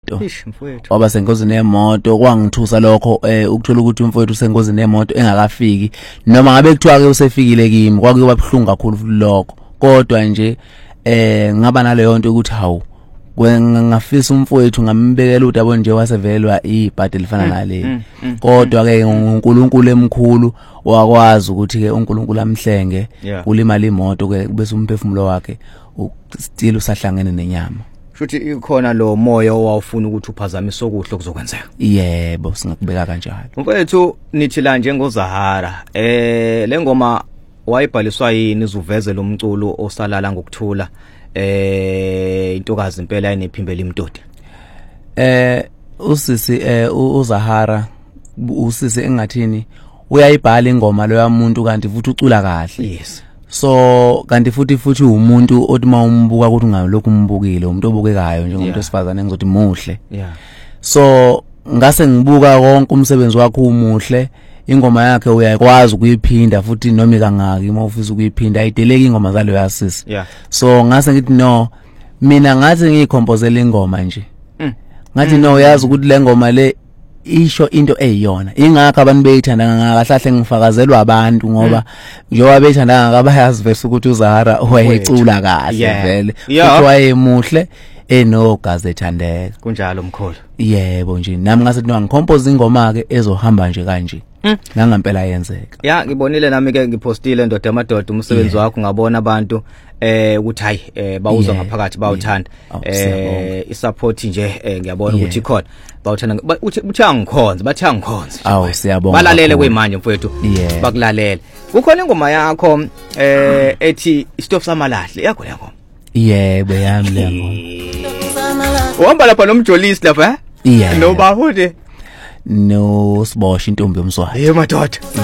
yemoto waba sengozini yemoto kwangithusa lokho ukuthola ukuthi umfowethu usengozini yemoto engakafiki noma ngabe kuthiwa ke usefikile kimi kwakuba buhlungu kakhulu lokho kodwa nje ngaba naleyo nto ukuthi hawu ngafisa umfowethu ngambekela ukuthi yabo nje wasevelwa ibhadi lifana nale kodwa ke uNkulunkulu emkhulu wakwazi ukuthi ke uNkulunkulu amhlenge ulimala imoto ke bese umphefumulo wakhe still usahlangene nenyama futhi ikhona lo moya owawufuna ukuthi uphazamise okuhle kuzokwenzeka yebo singakubeka kanjalo mfowethu nithi la njengoZahara le ngoma wayibhaliswa yini izuveze lo mculo osalala ngokuthula intokazi impela ayinephimbela imtoti usisi uZahara usisi engathini uyayibhala ingoma lo yamuntu kanti futhi ucula kahle yes so kanti futhi umuntu othi mawumbuka ukuthi ungalokhu umbukile umuntu obukekayo njengomuntu osifazane ngizothi muhle so ngase ngibuka konke umsebenzi wakhe umuhle ingoma yakhe uyakwazi ukuyiphinda futhi noma ikangaki uma ufisa ukuyiphinda ayideleki ingoma zalo yasisi so ngase ngithi no mina ngathi ngiyikompozela ingoma nje ngathi no yazi ukuthi le ngoma le isho into eyiyona ingakho abantu beyithanda ngakahlahle ngifakazelwa abantu ngoba njengoba beyithanda ngakabayazi verse ukuthi uZahara wayecula kahle vele futhi wayemuhle enogazi ethandeka kunjalo mkhulu yebo nje nami ngase ngithi ngicompose ingoma ke ezohamba nje kanje ngangempela yenzeka ngibonile nami ke ngipostile ndoda amadoda umsebenzi wakho ngabona abantu ukuthi hayi bawuzwa ngaphakathi bawuthanda isupport nje ngiyabona ukuthi ikhona bawuthanda uthi angikhonze bathi angikhonze awu siyabonga balalele kwemanje mfowethu bakulalela kukhona ingoma yakho ethi stop samalahle yakho le ngoma yebo yami le ngoma uhamba lapha nomjolisi lapha no bahude no sibosha intombi yomswazi madoda